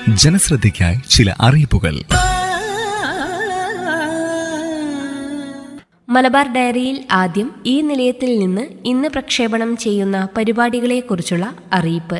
ജനശ്രദ്ധയ്ക്കായി ചില അറിയിപ്പുകൾ. മലബാർ ഡയറിയിൽ ആദ്യം ഈ നിലയത്തിൽ നിന്ന് ഇന്ന് പ്രക്ഷേപണം ചെയ്യുന്ന പരിപാടികളെക്കുറിച്ചുള്ള അറിയിപ്പ്.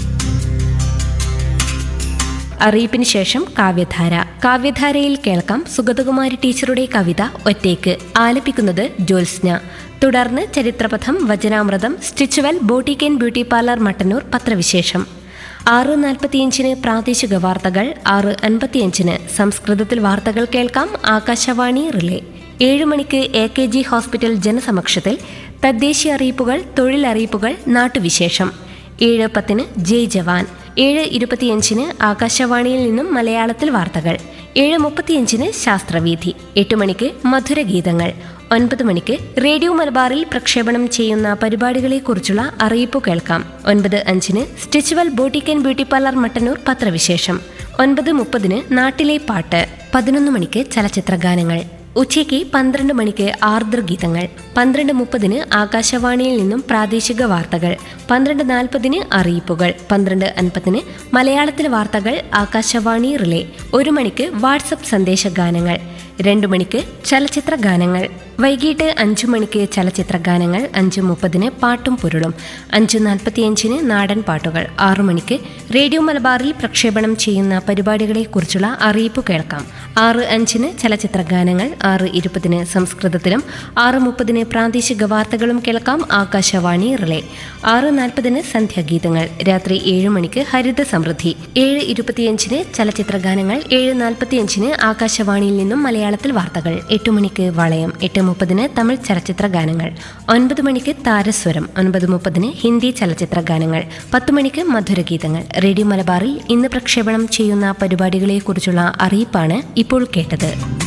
അറിയിപ്പിന് ശേഷം കാവ്യധാരയിൽ കേൾക്കാം സുഗതകുമാരി ടീച്ചറുടെ കവിത ഒറ്റയ്ക്ക്, ആലപിക്കുന്നത് ജ്യോത്സ്ന. തുടർന്ന് ചരിത്രപഥം, വചനാമൃതം, Stitchwell boutique and beauty parlour Mattannur പത്രവിശേഷം. 6:45 പ്രാദേശിക വാർത്തകൾ. 6:55 സംസ്കൃതത്തിൽ വാർത്തകൾ കേൾക്കാം. ആകാശവാണി റിലേ. 7 മണിക്ക് AKG ഹോസ്പിറ്റൽ ജനസമക്ഷത്തിൽ തദ്ദേശീയ അറിയിപ്പുകൾ, തൊഴിലറിയിപ്പുകൾ, നാട്ടുവിശേഷം. 7:10 ജയ് ജവാൻ. 7:25 ആകാശവാണിയിൽ നിന്നും മലയാളത്തിൽ വാർത്തകൾ. 7:35 ശാസ്ത്രവീഥി. 8 മണിക്ക് മധുരഗീതങ്ങൾ. 9 മണിക്ക് റേഡിയോ മലബാറിൽ പ്രക്ഷേപണം ചെയ്യുന്ന പരിപാടികളെക്കുറിച്ചുള്ള അറിയിപ്പ് കേൾക്കാം. 9:05 സ്റ്റിച്ചുവൽ boutique and beauty parlour Mattannur പത്രവിശേഷം. 9:30 നാട്ടിലെ പാട്ട്. 11 മണിക്ക് ചലച്ചിത്രഗാനങ്ങൾ. ഉച്ചയ്ക്ക് 12 മണിക്ക് ആർദ്രഗീതങ്ങൾ. 12:30 ആകാശവാണിയിൽ നിന്നും പ്രാദേശിക വാർത്തകൾ. 12:40 അറിയിപ്പുകൾ. 12:50 മലയാളത്തിൽ വാർത്തകൾ ആകാശവാണി റിലേ. 1 മണിക്ക് വാട്സപ്പ് സന്ദേശഗാനങ്ങൾ. 2 മണിക്ക് ചലച്ചിത്ര ഗാനങ്ങൾ. വൈകിട്ട് 5 മണിക്ക് ചലച്ചിത്ര ഗാനങ്ങൾ. 5:30 പാട്ടും പൊരുളും. 5:45 നാടൻ പാട്ടുകൾ. 6 മണിക്ക് റേഡിയോ മലബാറിൽ പ്രക്ഷേപണം ചെയ്യുന്ന പരിപാടികളെക്കുറിച്ചുള്ള അറിയിപ്പ് കേൾക്കാം. 6:05 ചലച്ചിത്ര ഗാനങ്ങൾ. 6:20 സംസ്കൃതത്തിലും. 6:30 പ്രാദേശിക വാർത്തകളും കേൾക്കാം. ആകാശവാണി റിലേ. 6:40 സന്ധ്യാഗീതങ്ങൾ. രാത്രി 7 മണിക്ക് ഹരിത സമൃദ്ധി. 7:25 ചലച്ചിത്ര ഗാനങ്ങൾ. 7:45 ആകാശവാണിയിൽ നിന്നും മലയാളത്തിൽ വാർത്തകൾ. 8 മണിക്ക് വളയം. 8:30 തമിഴ് ചലച്ചിത്ര ഗാനങ്ങൾ. 9 മണിക്ക് താരസ്വരം. 9:30 ഹിന്ദി ചലച്ചിത്ര ഗാനങ്ങൾ. 10 മണിക്ക് മധുരഗീതങ്ങൾ. റേഡിയോ മലബാറിൽ ഇന്ന് പ്രക്ഷേപണം ചെയ്യുന്ന പരിപാടികളെക്കുറിച്ചുള്ള അറിയിപ്പാണ് ഇപ്പോൾ കേട്ടത്.